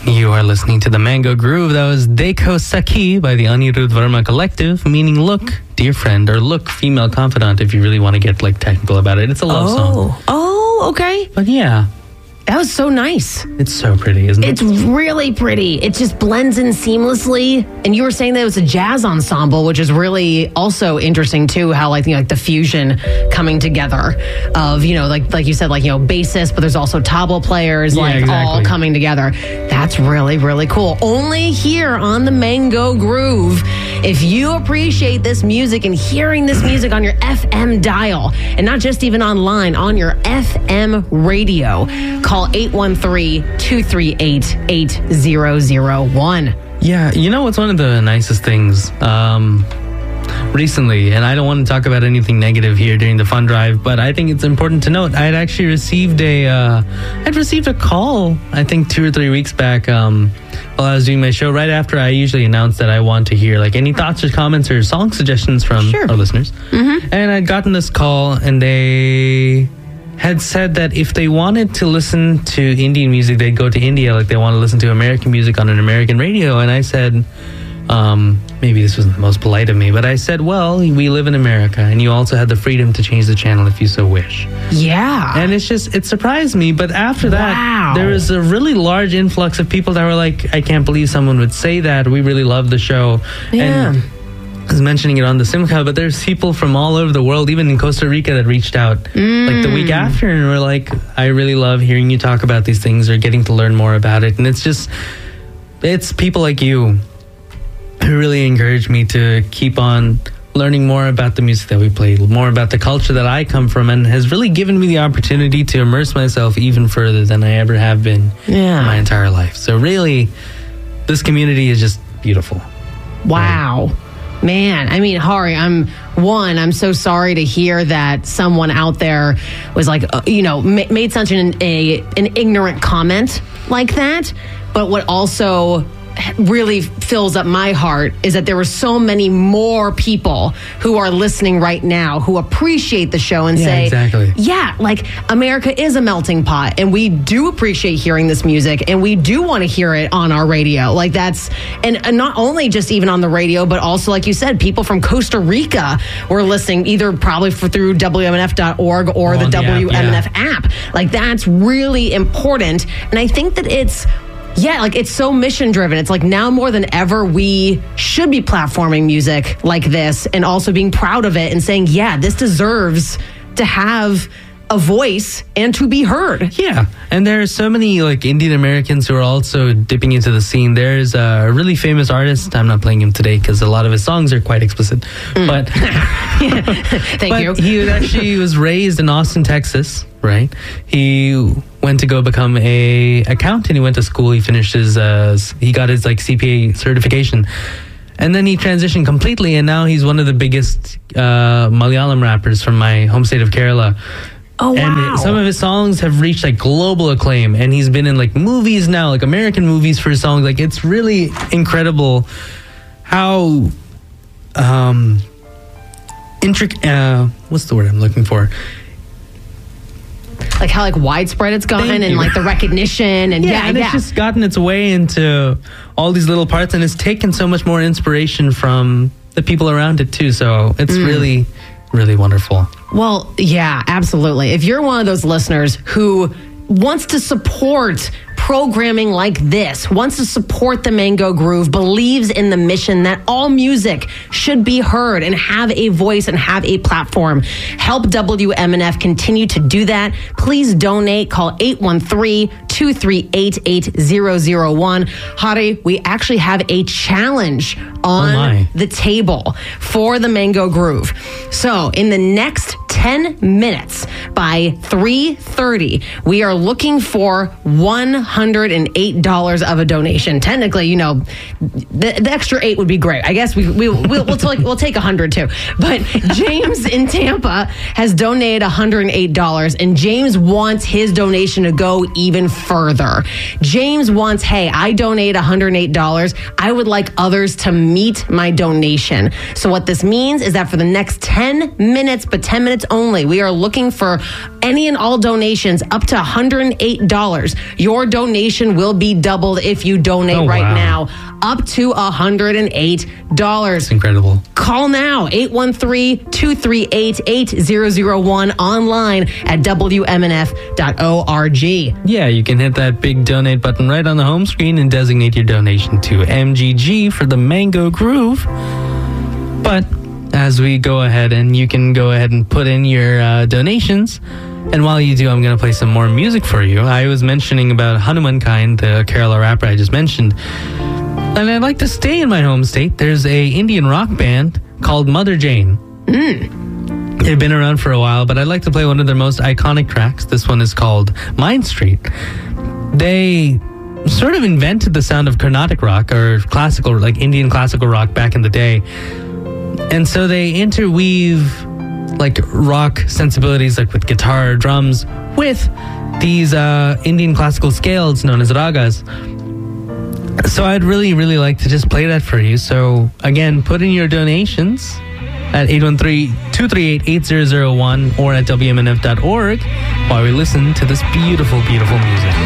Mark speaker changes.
Speaker 1: You are listening to the Mango Groove. That was Dekho Saki by the Anirudh Verma Collective, meaning look, dear friend, or look, female confidant, if you really want to get like technical about it. It's a love song.
Speaker 2: Oh, okay.
Speaker 1: But yeah.
Speaker 2: That was so nice.
Speaker 1: It's so pretty, isn't it?
Speaker 2: It's really pretty. It just blends in seamlessly. And you were saying that it was a jazz ensemble, which is really also interesting too, how like the fusion coming together of, like you said, bassists, but there's also tabla players, all coming together. That's really, really cool. Only here on the Mango Groove. If you appreciate this music and hearing this music on your FM dial, and not just even online, on your FM radio, call 813-238-8001.
Speaker 1: Yeah, you know what's one of the nicest things recently, and I don't want to talk about anything negative here during the fund drive, but I think it's important to note, I had actually received a call, I think 2 or 3 weeks back, while I was doing my show, right after I usually announce that I want to hear like any thoughts or comments or song suggestions from our listeners. Mm-hmm. And I'd gotten this call, and they had said that if they wanted to listen to Indian music, they'd go to India, like they want to listen to American music on an American radio. And I said, maybe this wasn't the most polite of me, but I said, well, we live in America, and you also have the freedom to change the channel if you so wish.
Speaker 2: Yeah.
Speaker 1: And it surprised me. But after that, there was a really large influx of people that were like, I can't believe someone would say that. We really love the show.
Speaker 2: Yeah.
Speaker 1: And I was mentioning it on the Simca, but there's people from all over the world, even in Costa Rica, that reached out like the week after and were like, I really love hearing you talk about these things or getting to learn more about it. And it's people like you who really encourage me to keep on learning more about the music that we play, more about the culture that I come from, and has really given me the opportunity to immerse myself even further than I ever have been in my entire life. So really, this community is just beautiful.
Speaker 2: Wow. Man, I mean, Hari, I'm so sorry to hear that someone out there was like, made such an ignorant comment like that. But what also really fills up my heart is that there were so many more people who are listening right now who appreciate the show and say,
Speaker 1: exactly.
Speaker 2: Yeah, like America is a melting pot, and we do appreciate hearing this music, and we do want to hear it on our radio. Like that's, and not only just even on the radio, but also, like you said, people from Costa Rica were listening, either probably through WMNF.org or the WMNF app. Like that's really important. And I think that it's so mission driven. It's like now more than ever, we should be platforming music like this and also being proud of it and saying, yeah, this deserves to have a voice and to be heard.
Speaker 1: Yeah. And there are so many like Indian Americans who are also dipping into the scene. There's a really famous artist. I'm not playing him today because a lot of his songs are quite explicit. But
Speaker 2: Thank you.
Speaker 1: He actually was raised in Austin, Texas, right? He went to go become a accountant. He went to school. He finished he got his like CPA certification. And then he transitioned completely, and now he's one of the biggest Malayalam rappers from my home state of Kerala.
Speaker 2: Oh, wow.
Speaker 1: And some of his songs have reached like global acclaim, and he's been in like movies now, like American movies for his songs. Like it's really incredible how intricate, what's the word I'm looking for?
Speaker 2: Like how like widespread it's gotten and like the recognition and
Speaker 1: it's just gotten its way into all these little parts, and it's taken so much more inspiration from the people around it too. So it's really, really wonderful.
Speaker 2: Well, yeah, absolutely. If you're one of those listeners who wants to support programming like this, wants to support the Mango Groove, believes in the mission that all music should be heard and have a voice and have a platform, help WMNF continue to do that. Please donate. Call 813-238-8001. Hari, we actually have a challenge on the table for the Mango Groove. So in the next 10 minutes by 3:30, we are looking for $108 of a donation. Technically, the extra 8 would be great. I guess we'll take 100 too. But James in Tampa has donated $108, and James wants his donation to go even further. James wants, hey, I donate $108. I would like others to meet my donation. So what this means is that for the next 10 minutes, but 10 minutes only, we are looking for any and all donations up to $108. Your donation will be doubled if you donate right now, up to $108.
Speaker 1: It's incredible.
Speaker 2: Call now, 813-238-8001, online at WMNF.org.
Speaker 1: Yeah, you can hit that big donate button right on the home screen and designate your donation to MGG for the Mango Groove. But as we go ahead, and you can go ahead and put in your donations, and while you do, I'm going to play some more music for you. I was mentioning about Hanumankind, the Kerala rapper I just mentioned, and I'd like to stay in my home state. There's a Indian rock band called Mother Jane. They've been around for a while, but I'd like to play one of their most iconic tracks. This one is called Mind Street. They sort of invented the sound of Carnatic rock, or classical, like Indian classical rock back in the day. And so they interweave like rock sensibilities, like with guitar, drums, with these Indian classical scales known as ragas. So I'd really, really like to just play that for you. So again, put in your donations at 813-238-8001 or at WMNF.org while we listen to this beautiful, beautiful music.